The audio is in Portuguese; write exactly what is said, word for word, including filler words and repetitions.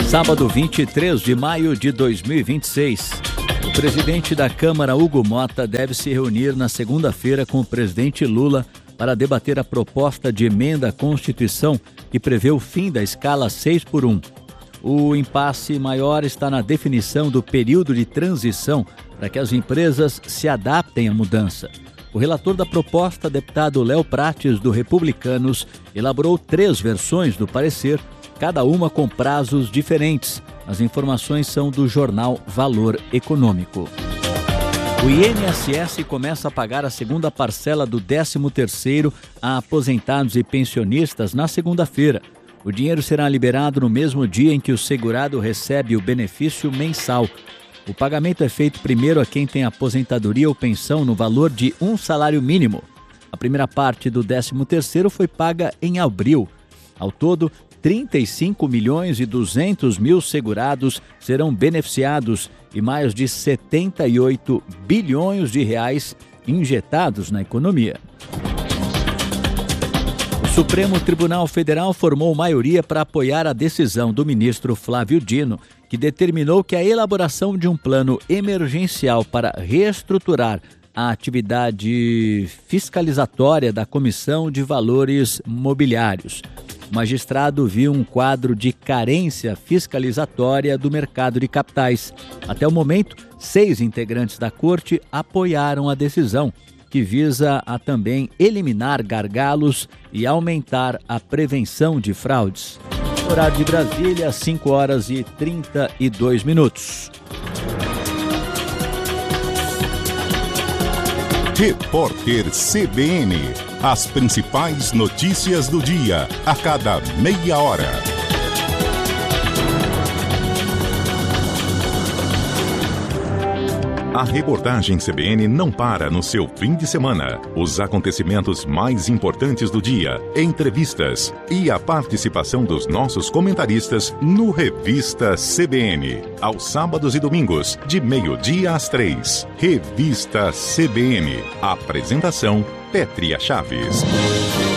Sábado, vinte e três de maio de dois mil e vinte e seis. O presidente da Câmara, Hugo Mota, deve se reunir na segunda-feira com o presidente Lula para debater a proposta de emenda à Constituição que prevê o fim da escala seis por um. O impasse maior está na definição do período de transição para que as empresas se adaptem à mudança. O relator da proposta, deputado Léo Prates, do Republicanos, elaborou três versões do parecer, cada uma com prazos diferentes. As informações são do jornal Valor Econômico. O I N S S começa a pagar a segunda parcela do décimo terceiro a aposentados e pensionistas na segunda-feira. O dinheiro será liberado no mesmo dia em que o segurado recebe o benefício mensal. O pagamento é feito primeiro a quem tem aposentadoria ou pensão no valor de um salário mínimo. A primeira parte do décimo terceiro foi paga em abril. Ao todo, trinta e cinco milhões e duzentos mil segurados serão beneficiados e mais de setenta e oito bilhões de reais injetados na economia. O Supremo Tribunal Federal formou maioria para apoiar a decisão do ministro Flávio Dino, que determinou que a elaboração de um plano emergencial para reestruturar a atividade fiscalizatória da Comissão de Valores Mobiliários. O magistrado viu um quadro de carência fiscalizatória do mercado de capitais. Até o momento, seis integrantes da corte apoiaram a decisão, que visa a também eliminar gargalos e aumentar a prevenção de fraudes. Horário de Brasília, cinco horas e trinta e dois minutos. Repórter C B N. As principais notícias do dia, a cada meia hora. A reportagem C B N não para no seu fim de semana. Os acontecimentos mais importantes do dia, entrevistas e a participação dos nossos comentaristas no Revista C B N. Aos sábados e domingos, de meio-dia às três. Revista C B N. Apresentação: Pétria Chaves.